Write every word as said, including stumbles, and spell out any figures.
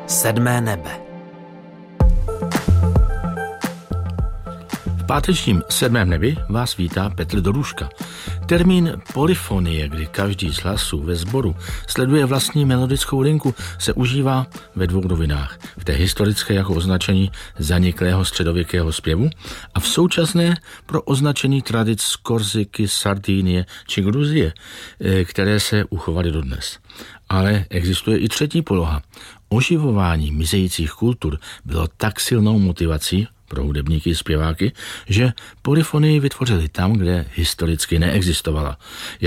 Sedmé nebe. V pátečním sedmém nebi vás vítá Petr Doruška. Termín polyfonie, kdy každý z hlasů ve sboru sleduje vlastní melodickou linku, se užívá ve dvou rovinách. V té historické jako označení zaniklého středověkého zpěvu a v současné pro označení tradic z Korsiky, Sardinie či Gruzie, které se uchovaly dodnes. Ale existuje i třetí poloha. Oživování mizejících kultur bylo tak silnou motivací pro hudebníky i zpěváky, že polyfonii vytvořili tam, kde historicky neexistovala.